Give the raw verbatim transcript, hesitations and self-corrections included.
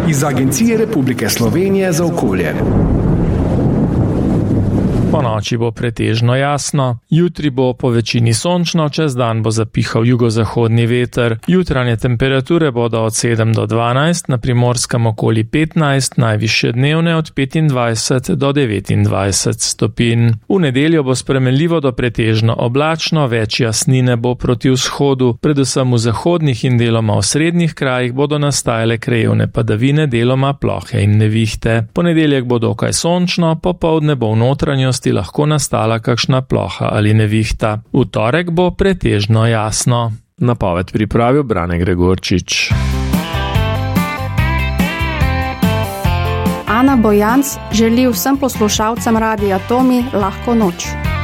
iz Agencije Republike Slovenije za okolje. Po noči bo pretežno jasno, jutri bo po večini sončno, čez dan bo zapihal jugozahodni veter. Jutranje temperature bodo od sedem do dvanajst, na Primorskem okoli petnajst, najvišje dnevne od petindvajset do devetindvajset stopinj. V nedeljo bo spremenljivo do pretežno oblačno, več jasnine bo proti vzhodu, predvsem v zahodnih in deloma v srednjih krajih bodo nastajale krajevne padavine, deloma plohe in nevihte. Ponedeljek bo dokaj sončno, popoldne bo v notranjosti lahko nastala kakšna ploha ali nevihta. V torek bo pretežno jasno. Napoved pripravil Brane Gregorčič. Ana Bojanc želi vsem poslušalcem Radia Tomi lahko noč.